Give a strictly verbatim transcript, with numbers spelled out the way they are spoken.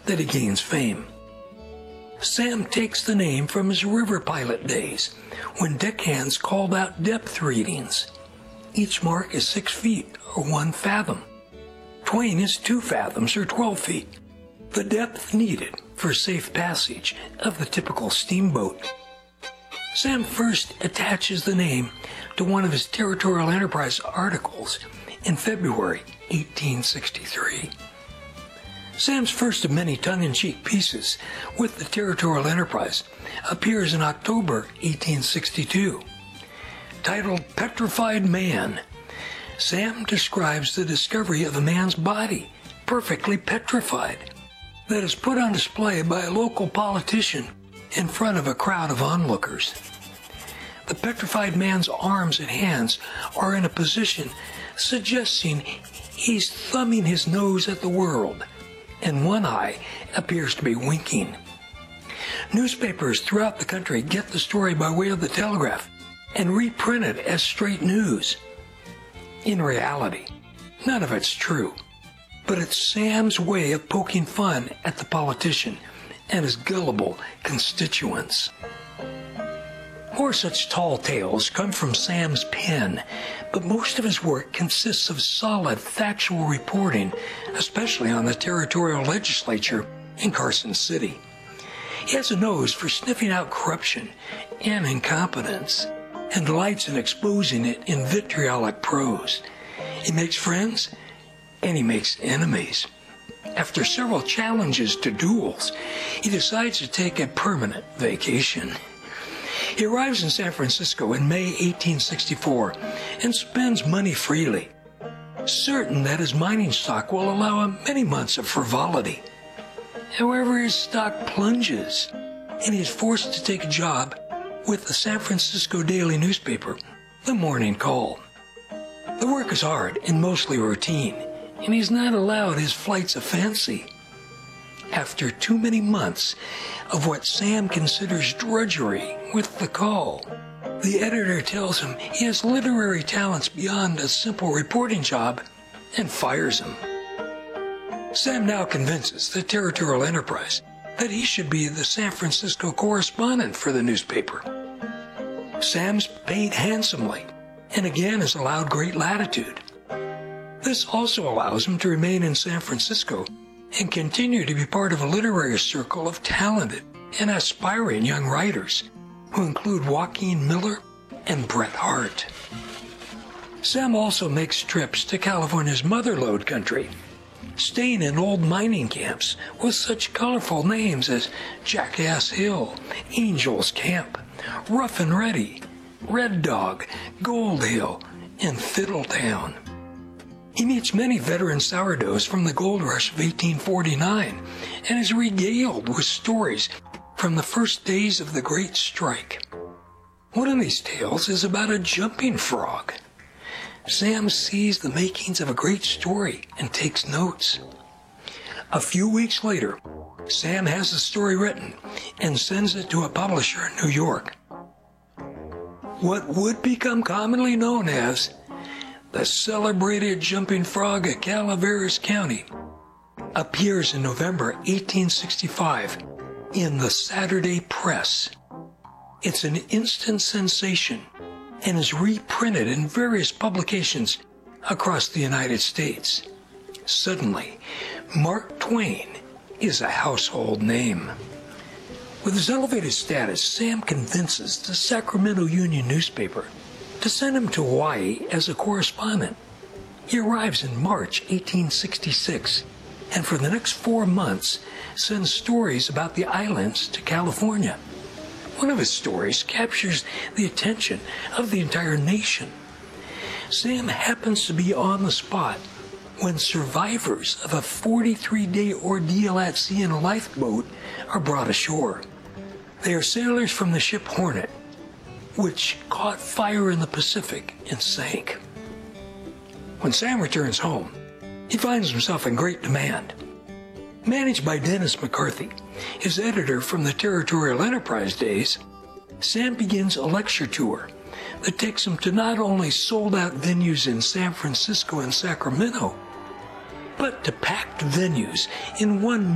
that he gains fame. Sam takes the name from his river pilot days, when deckhands called out depth readings. Each mark is six feet, or one fathom. Twain is two fathoms, or twelve feet, the depth needed for safe passage of the typical steamboat. Sam first attaches the name to one of his Territorial Enterprise articles in February eighteen sixty-three. Sam's first of many tongue-in-cheek pieces with the Territorial Enterprise appears in October eighteen sixty-two. Titled Petrified Man, Sam describes the discovery of a man's body, perfectly petrified, that is put on display by a local politician in front of a crowd of onlookers. The petrified man's arms and hands are in a position suggesting he's thumbing his nose at the world, and one eye appears to be winking. Newspapers throughout the country get the story by way of the telegraph and reprint it as straight news. In reality, none of it's true, but it's Sam's way of poking fun at the politician and his gullible constituents. More such tall tales come from Sam's pen, but most of his work consists of solid, factual reporting, especially on the territorial legislature in Carson City. He has a nose for sniffing out corruption and incompetence, and delights in exposing it in vitriolic prose. He makes friends, and he makes enemies. After several challenges to duels, he decides to take a permanent vacation. He arrives in San Francisco in May eighteen sixty-four and spends money freely, certain that his mining stock will allow him many months of frivolity. However, his stock plunges, and he is forced to take a job with the San Francisco daily newspaper, The Morning Call. The work is hard and mostly routine, and he's not allowed his flights of fancy. After too many months of what Sam considers drudgery with the Call, the editor tells him he has literary talents beyond a simple reporting job and fires him. Sam now convinces the Territorial Enterprise that he should be the San Francisco correspondent for the newspaper. Sam's paid handsomely and again is allowed great latitude. This also allows him to remain in San Francisco and continue to be part of a literary circle of talented and aspiring young writers, who include Joaquin Miller and Bret Harte. Sam also makes trips to California's Motherlode country, staying in old mining camps with such colorful names as Jackass Hill, Angel's Camp, Rough and Ready, Red Dog, Gold Hill, and Fiddletown. He meets many veteran sourdoughs from the gold rush of eighteen forty-nine and is regaled with stories from the first days of the Great Strike. One of these tales is about a jumping frog. Sam sees the makings of a great story and takes notes. A few weeks later, Sam has the story written and sends it to a publisher in New York. What would become commonly known as The Celebrated Jumping Frog of Calaveras County appears in November eighteen sixty-five in the Saturday Press. It's an instant sensation and is reprinted in various publications across the United States. Suddenly, Mark Twain is a household name. With his elevated status, Sam convinces the Sacramento Union newspaper to send him to Hawaii as a correspondent. He arrives in March eighteen sixty-six, and for the next four months sends stories about the islands to California. One of his stories captures the attention of the entire nation. Sam happens to be on the spot when survivors of a forty-three day ordeal at sea in a lifeboat are brought ashore. They are sailors from the ship Hornet, which caught fire in the Pacific and sank. When Sam returns home, he finds himself in great demand. Managed by Dennis McCarthy, his editor from the Territorial Enterprise days, Sam begins a lecture tour that takes him to not only sold-out venues in San Francisco and Sacramento, but to packed venues in one